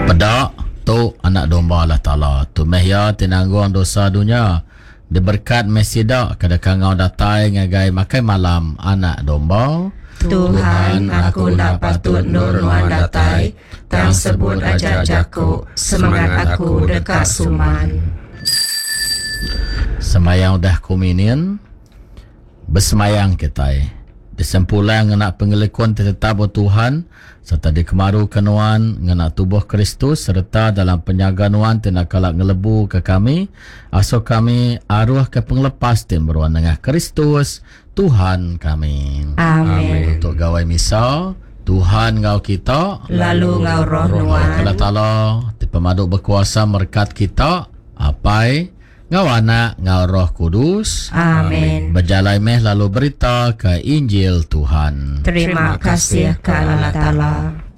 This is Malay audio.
Pedak tu anak domba Allah Ta'ala. Tu mehya tinanggung dosa dunia. Diberkat mesida kada kangau datai ngagai makai malam anak domba. Tuhan, aku nak patut nur nuan datai, tang sebut ajar jaku, semangat aku dekat suman. Semayang dah kuminin, bersemayang kita. Disempulang ngena pengelikuan tetap Tuhan, serta dikemaru kenuan ngena tubuh Kristus, serta dalam penyaga nuan tina kalak ngelebu ke kami, aso kami arwah ke penglepas timberuan dengan Kristus, Tuhan kami. Amin. Untuk gawai misa, Tuhan ngau kita, Lalu ngau roh nuan. Allah Ta'ala, di pemaduk berkuasa merkat kita, apai, ngau anak, ngau roh kudus. Amin. Berjalai meh lalu berita ke Injil Tuhan. Terima kasih ke Allah Ta'ala.